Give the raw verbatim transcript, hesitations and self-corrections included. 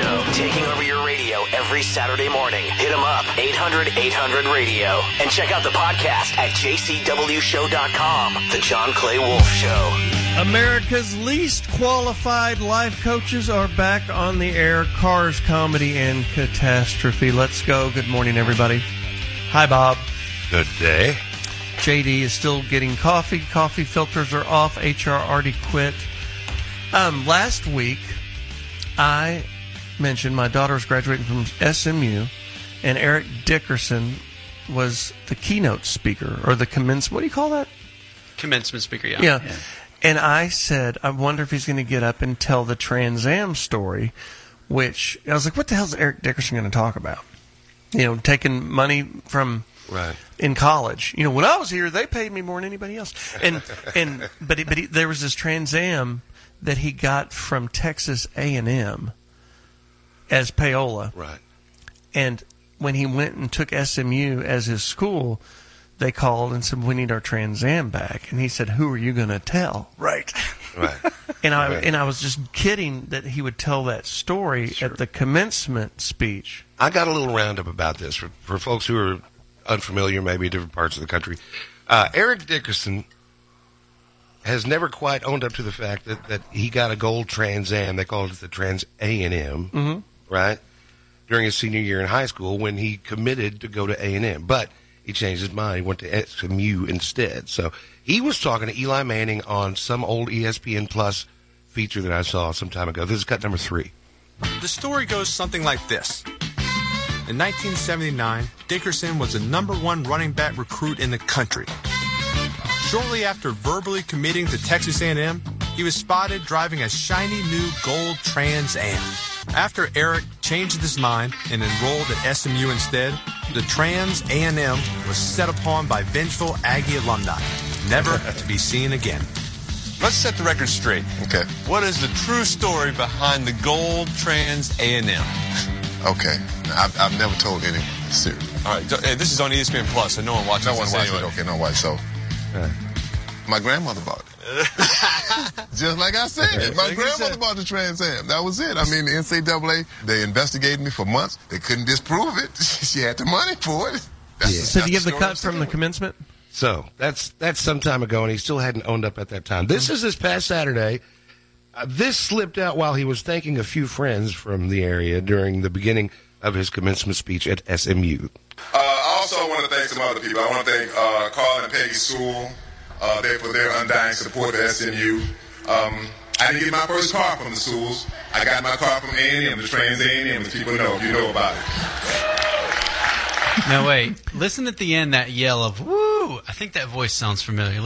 Show, taking over your radio every Saturday morning. Hit them up, eight hundred eight hundred radio. And check out the podcast at j c w show dot com. The John Clay Wolf Show. America's least qualified life coaches are back on the air. Cars, comedy, and catastrophe. Let's go. Good morning, everybody. Hi, Bob. Good day. J D is still getting coffee. Coffee filters are off. H R already quit. Um, last week, I mentioned my daughter was graduating from S M U, and Eric Dickerson was the keynote speaker, or the commencement. What do you call that? Commencement speaker, yeah. Yeah. yeah. And I said, I wonder if he's going to get up and tell the Trans Am story, which I was like, what the hell is Eric Dickerson going to talk about? You know, taking money from right. in college. You know, when I was here, they paid me more than anybody else. And and but he, but he, there was this Trans Am that he got from Texas A and M as payola. Right. And when he went and took S M U as his school, they called and said, we need our Trans Am back. And he said, who are you going to tell? Right. Right. and I right. and I was just kidding that he would tell that story sure. at the commencement speech. I got a little roundup about this for, for folks who are unfamiliar, maybe in different parts of the country. Uh, Eric Dickerson has never quite owned up to the fact that, that he got a gold Trans Am. They called it the Trans A and M, mm-hmm. right, during his senior year in high school when he committed to go to A and M. But he changed his mind. He went to S M U instead. So he was talking to Eli Manning on some old E S P N Plus feature that I saw some time ago. This is cut number three. The story goes something like this. In nineteen seventy-nine, Dickerson was the number one running back recruit in the country. Shortly after verbally committing to Texas A and M, he was spotted driving a shiny new gold Trans Am. After Eric changed his mind and enrolled at S M U instead, the Trans A and M was set upon by vengeful Aggie alumni, never to be seen again. Let's set the record straight. Okay. What is the true story behind the gold Trans A and M? Okay. I've, I've never told anyone. Serious. All right. Hey, this is on E S P N Plus, so no one watches no one this watches anyway. it. Okay, no one. So, uh, my grandmother bought it. Just like I said, Okay, my like grandmother bought the Trans Am. That was it. I mean, the N C double A, they investigated me for months. They couldn't disprove it. She had the money for it. That's Yeah. the, So did you that's give the story cut from the I'm commencement? So that's that's some time ago, and he still hadn't owned up at that time. This is this past Saturday. Uh, this slipped out while he was thanking a few friends from the area during the beginning of his commencement speech at S M U. Uh, I also want to thank some other people. I want to thank uh, Carl and Peggy Sewell uh, they, for their undying support for S M U. Um, I didn't get my first car from the Sewells. I got my car from A and M, the Trans A and M, as people know, if you know about it. Now, wait. Listen at the end, that yell of, woo! I think that voice sounds familiar.